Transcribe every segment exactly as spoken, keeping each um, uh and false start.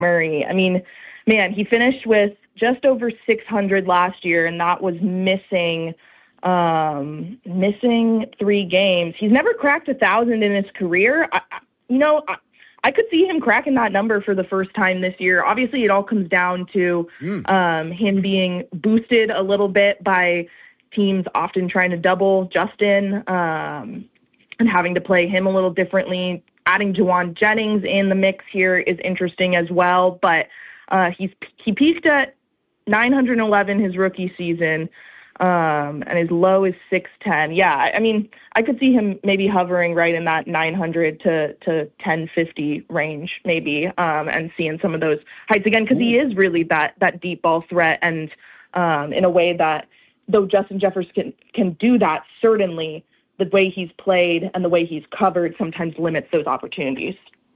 Murray. I mean, man, he finished with just over six hundred last year, and that was missing um, missing three games. He's never cracked a thousand in his career. I, you know, I, I could see him cracking that number for the first time this year. Obviously, it all comes down to mm. um, him being boosted a little bit by teams often trying to double Justin um, and having to play him a little differently. Adding Juwan Jennings in the mix here is interesting as well, but uh, he's he peaked at nine hundred eleven his rookie season, um, and his low is six ten. Yeah, I mean, I could see him maybe hovering right in that nine hundred to to ten fifty range, maybe, um, and seeing some of those heights again, because he is really that that deep ball threat, and um, in a way that, though Justin Jefferson can, can do that, certainly the way he's played and the way he's covered sometimes limits those opportunities.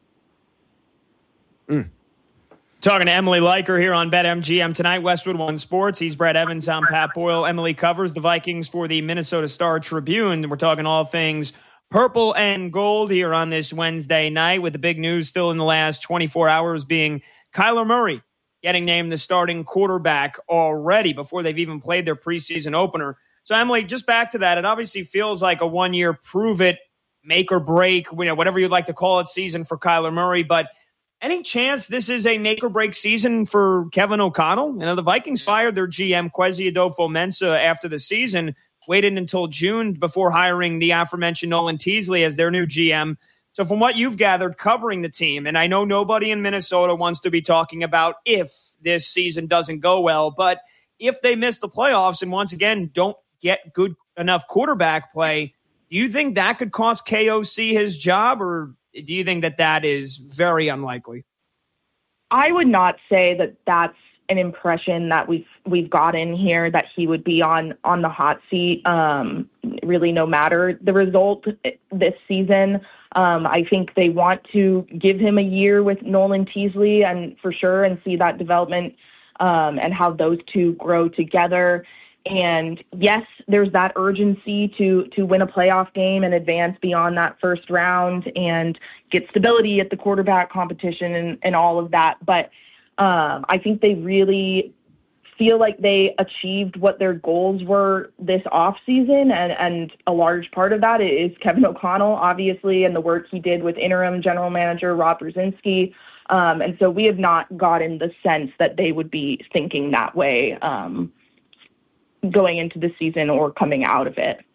Mm. Talking to Emily Leiker here on BetMGM tonight, Westwood One Sports. He's Brett Evans. I'm Pat Boyle. Emily covers the Vikings for the Minnesota Star Tribune. We're talking all things purple and gold here on this Wednesday night, with the big news still in the last twenty-four hours being Kyler Murray getting named the starting quarterback already before they've even played their preseason opener. So, Emily, just back to that, it obviously feels like a one-year prove-it, make or break, you know, whatever you'd like to call it, season for Kyler Murray. But any chance this is a make or break season for Kevin O'Connell? You know, the Vikings fired their G M, Kwesi Adofo-Mensah, after the season, waited until June before hiring the aforementioned Nolan Teasley as their new G M. So from what you've gathered covering the team, and I know nobody in Minnesota wants to be talking about if this season doesn't go well, but if they miss the playoffs and once again don't get good enough quarterback play, do you think that could cost K O C his job, or do you think that that is very unlikely? I would not say that that's an impression that we've we've gotten here, that he would be on on the hot seat, um, really no matter the result this season. Um, I think they want to give him a year with Nolan Teasley, and for sure, and see that development um, and how those two grow together. And yes, there's that urgency to to win a playoff game and advance beyond that first round and get stability at the quarterback competition and, and all of that. But um, I think they really feel like they achieved what their goals were this offseason, and, and a large part of that is Kevin O'Connell, obviously, and the work he did with interim general manager Rob Brzezinski. Um, and so we have not gotten the sense that they would be thinking that way um going into the season or coming out of it.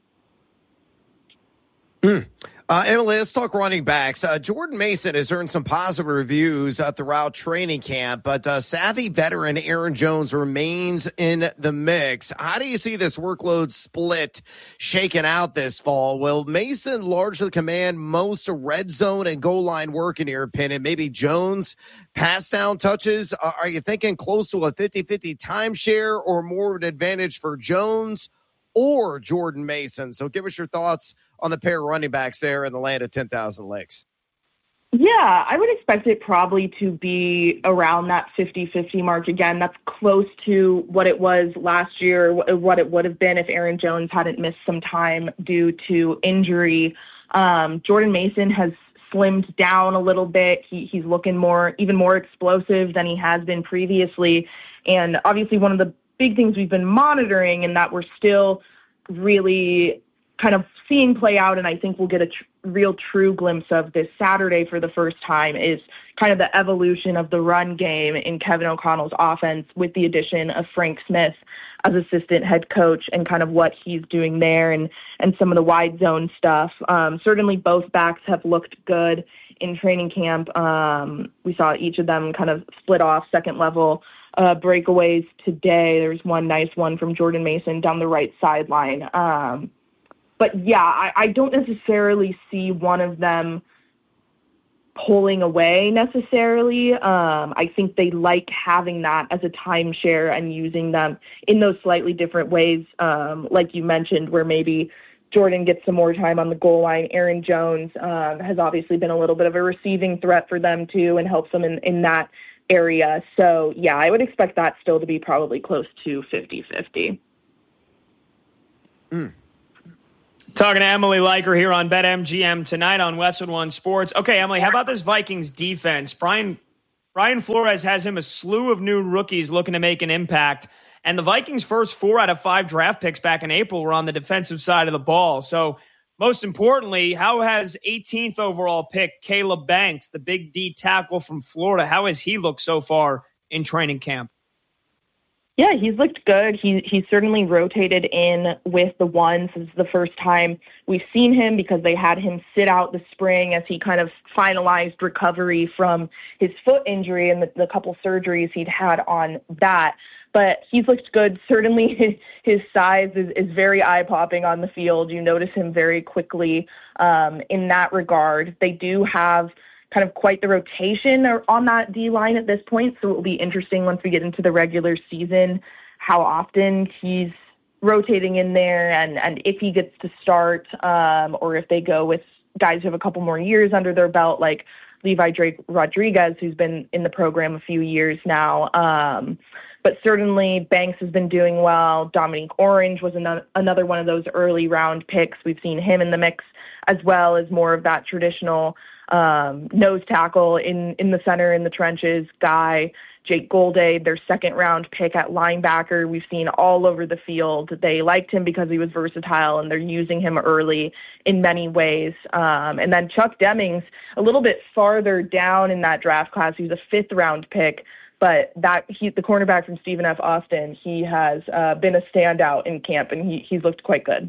Mm. Uh, Emily, let's talk running backs. Uh, Jordan Mason has earned some positive reviews uh, throughout training camp, but uh, savvy veteran Aaron Jones remains in the mix. How do you see this workload split shaken out this fall? Will Mason largely command most red zone and goal line work, in your opinion? Maybe Jones pass down touches? Uh, are you thinking close to a fifty-fifty timeshare, or more of an advantage for Jones or Jordan Mason? So give us your thoughts on the pair of running backs there in the land of ten thousand lakes. Yeah, I would expect it probably to be around that fifty-fifty mark. Again, that's close to what it was last year, what it would have been if Aaron Jones hadn't missed some time due to injury. Um, Jordan Mason has slimmed down a little bit. He, he's looking more, even more explosive than he has been previously. And obviously one of the big things we've been monitoring and that we're still really kind of seeing play out, and I think we'll get a tr- real true glimpse of this Saturday for the first time, is kind of the evolution of the run game in Kevin O'Connell's offense with the addition of Frank Smith as assistant head coach, and kind of what he's doing there, and, and some of the wide zone stuff. Um, certainly both backs have looked good in training camp. Um, we saw each of them kind of split off second level uh, breakaways today. There's one nice one from Jordan Mason down the right sideline. Um, But, yeah, I, I don't necessarily see one of them pulling away necessarily. Um, I think they like having that as a timeshare and using them in those slightly different ways, um, like you mentioned, where maybe Jordan gets some more time on the goal line. Aaron Jones um, has obviously been a little bit of a receiving threat for them, too, and helps them in, in that area. So, yeah, I would expect that still to be probably close to fifty-fifty. Mm. Talking to Emily Leiker here on BetMGM tonight on Westwood One Sports. Okay, Emily, how about this Vikings defense? Brian Brian Flores has him a slew of new rookies looking to make an impact. And the Vikings' first four out of five draft picks back in April were on the defensive side of the ball. So most importantly, how has eighteenth overall pick Caleb Banks, the big D tackle from Florida, how has he looked so far in training camp? Yeah, he's looked good. He he's certainly rotated in with the ones. This is the first time we've seen him because they had him sit out the spring as he kind of finalized recovery from his foot injury and the, the couple surgeries he'd had on that. But he's looked good. Certainly his, his size is, is very eye-popping on the field. You notice him very quickly um, in that regard. They do have kind of quite the rotation on that D-line at this point, so it will be interesting once we get into the regular season how often he's rotating in there and, and if he gets to start um, or if they go with guys who have a couple more years under their belt like Levi Drake Rodriguez, who's been in the program a few years now. Um, but certainly Banks has been doing well. Dominique Orange was another, another one of those early round picks. We've seen him in the mix as well as more of that traditional um, nose tackle in, in the center, in the trenches guy. Jake Golday, their second round pick at linebacker, we've seen all over the field. They liked him because he was versatile and they're using him early in many ways. Um, and then Chuck Demings, a little bit farther down in that draft class, he's a fifth round pick, but that he, the cornerback from Stephen F. Austin, he has uh, been a standout in camp and he, he's looked quite good.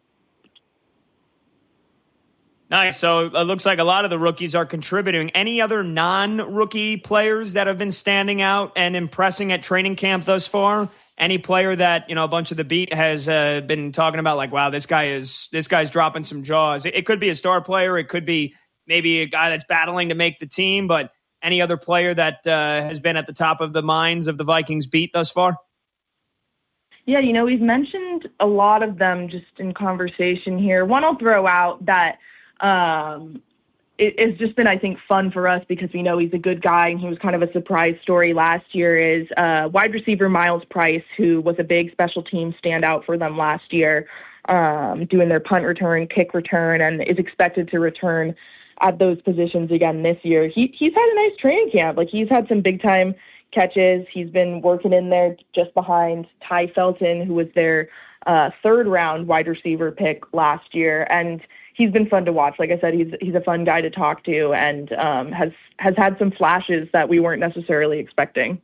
Nice. So it looks like a lot of the rookies are contributing. Any other non-rookie players that have been standing out and impressing at training camp thus far? Any player that, you know, a bunch of the beat has uh, been talking about, like, wow, this guy is this guy's dropping some jaws. It, it could be a star player. It could be maybe a guy that's battling to make the team. But any other player that uh, has been at the top of the minds of the Vikings beat thus far? Yeah, you know, we've mentioned a lot of them just in conversation here. One I'll throw out that Um, it, it's just been, I think, fun for us because we know he's a good guy and he was kind of a surprise story last year is uh, wide receiver Miles Price, who was a big special team standout for them last year, um, doing their punt return, kick return, and is expected to return at those positions again this year. He He's had a nice training camp. Like, he's had some big-time catches. He's been working in there just behind Ty Felton, who was their uh, third-round wide receiver pick last year, and he's been fun to watch. Like I said, he's he's a fun guy to talk to and um, has has had some flashes that we weren't necessarily expecting.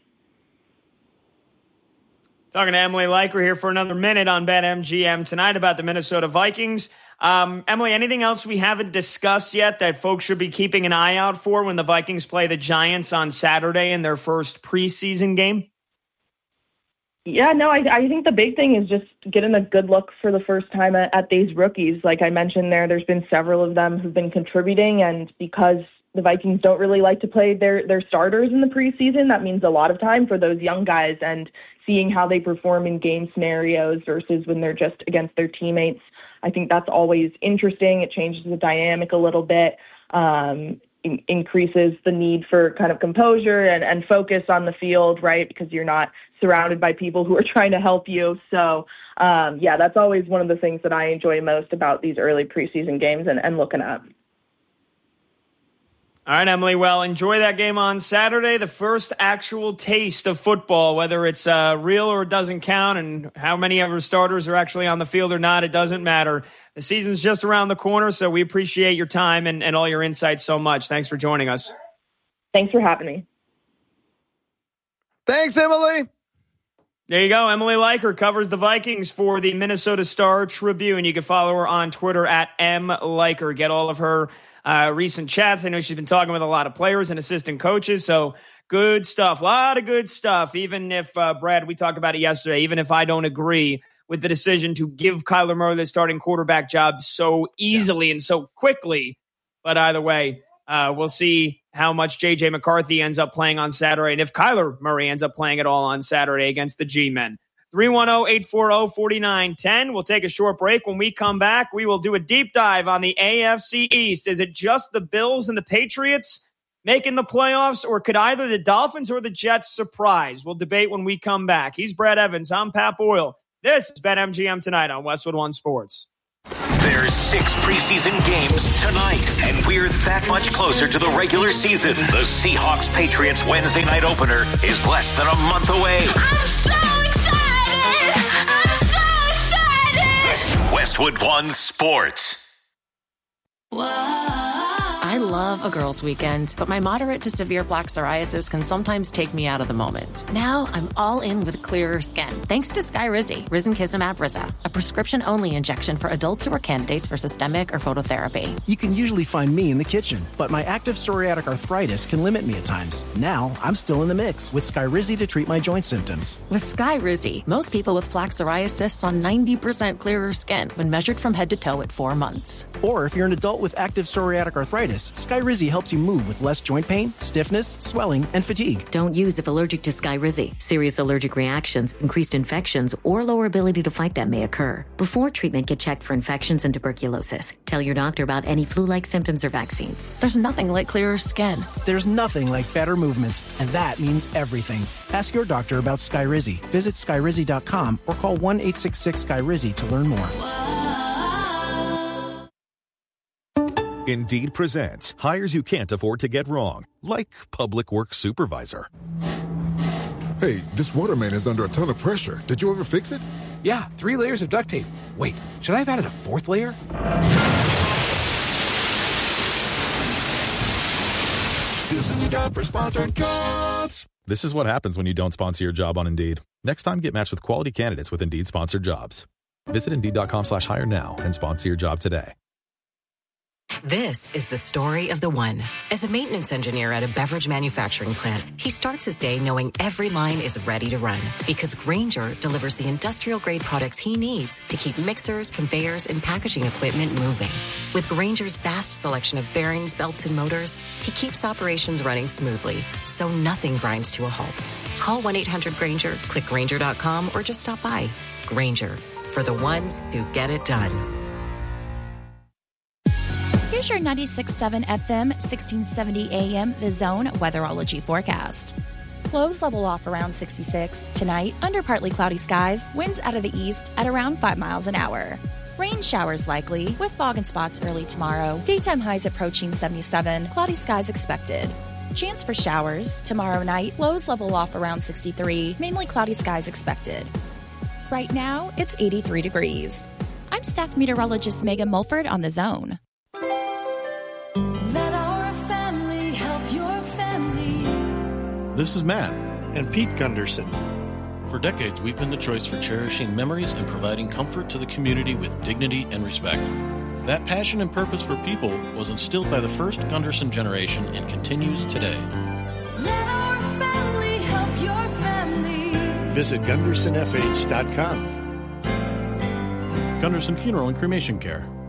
Talking to Emily Leiker here for another minute on BetMGM tonight about the Minnesota Vikings. Um, Emily, anything else we haven't discussed yet that folks should be keeping an eye out for when the Vikings play the Giants on Saturday in their first preseason game? Yeah, no, I, I think the big thing is just getting a good look for the first time at, at these rookies. Like I mentioned there, there's been several of them who've been contributing, and because the Vikings don't really like to play their, their starters in the preseason, that means a lot of time for those young guys, and seeing how they perform in game scenarios versus when they're just against their teammates. I think that's always interesting. It changes the dynamic a little bit. Um, increases the need for kind of composure and, and focus on the field, right? Because you're not surrounded by people who are trying to help you. So, um, yeah, that's always one of the things that I enjoy most about these early preseason games and, and looking at. All right, Emily. Well, enjoy that game on Saturday, the first actual taste of football, whether it's uh, real or it doesn't count, and how many of our starters are actually on the field or not, it doesn't matter. The season's just around the corner, so we appreciate your time and, and all your insights so much. Thanks for joining us. Thanks for having me. Thanks, Emily. There you go. Emily Leiker covers the Vikings for the Minnesota Star Tribune. You can follow her on Twitter at M Leiker. Get all of her uh, recent chats. I know she's been talking with a lot of players and assistant coaches, so good stuff. A lot of good stuff. Even if, uh, Brad, we talked about it yesterday, even if I don't agree with the decision to give Kyler Murray the starting quarterback job so easily yeah. and so quickly. But either way, uh, we'll see how much J J McCarthy ends up playing on Saturday, and if Kyler Murray ends up playing at all on Saturday against the G-Men. three one zero, eight four zero, four nine one zero. We'll take a short break. When we come back, we will do a deep dive on the A F C East. Is it just the Bills and the Patriots making the playoffs, or could either the Dolphins or the Jets surprise? We'll debate when we come back. He's Brad Evans. I'm Pat Boyle. This is BetMGM tonight on Westwood One Sports. There's six preseason games tonight, and we're that much closer to the regular season. The Seahawks-Patriots Wednesday night opener is less than a month away. I'm so excited! I'm so excited! Westwood One Sports. Whoa. I love a girls' weekend, but my moderate to severe plaque psoriasis can sometimes take me out of the moment. Now I'm all in with clearer skin, thanks to Skyrizi, Risankizumab Riza, a prescription-only injection for adults who are candidates for systemic or phototherapy. You can usually find me in the kitchen, but my active psoriatic arthritis can limit me at times. Now I'm still in the mix with Skyrizi to treat my joint symptoms. With Skyrizi, most people with plaque psoriasis saw ninety percent clearer skin when measured from head to toe at four months. Or if you're an adult with active psoriatic arthritis, Skyrizi helps you move with less joint pain, stiffness, swelling, and fatigue. Don't use if allergic to Skyrizi. Serious allergic reactions, increased infections, or lower ability to fight them may occur. Before treatment, get checked for infections and tuberculosis. Tell your doctor about any flu-like symptoms or vaccines. There's nothing like clearer skin. There's nothing like better movement, and that means everything. Ask your doctor about Skyrizi. Visit Skyrizi dot com or call one eight six six Skyrizi to learn more. Indeed presents hires you can't afford to get wrong, like public works supervisor. Hey, this water main is under a ton of pressure. Did you ever fix it? Yeah, three layers of duct tape. Wait, should I have added a fourth layer? This is a job for sponsored jobs. This is what happens when you don't sponsor your job on Indeed. Next time, get matched with quality candidates with Indeed sponsored jobs. Visit Indeed.com slash hire now and sponsor your job today. This is the story of the one. As a maintenance engineer at a beverage manufacturing plant, he starts his day knowing every line is ready to run because Grainger delivers the industrial-grade products he needs to keep mixers, conveyors, and packaging equipment moving. With Grainger's vast selection of bearings, belts, and motors, he keeps operations running smoothly, so nothing grinds to a halt. Call one eight hundred Grainger, click Grainger dot com, or just stop by. Grainger, for the ones who get it done. Here's your ninety-six point seven F M, sixteen seventy A M, The Zone weatherology forecast. Lows level off around sixty-six. Tonight, under partly cloudy skies, winds out of the east at around five miles an hour. Rain showers likely, with fog in spots early tomorrow. Daytime highs approaching seventy-seven, cloudy skies expected. Chance for showers. Tomorrow night, lows level off around sixty-three, mainly cloudy skies expected. Right now, it's eighty-three degrees. I'm staff meteorologist Megan Mulford on The Zone. Let our family help your family. This is Matt and Pete Gunderson. For decades, we've been the choice for cherishing memories and providing comfort to the community with dignity and respect. That passion and purpose for people was instilled by the first Gunderson generation and continues today. Let our family help your family. Visit Gunderson F H dot com. Gunderson Funeral and Cremation Care.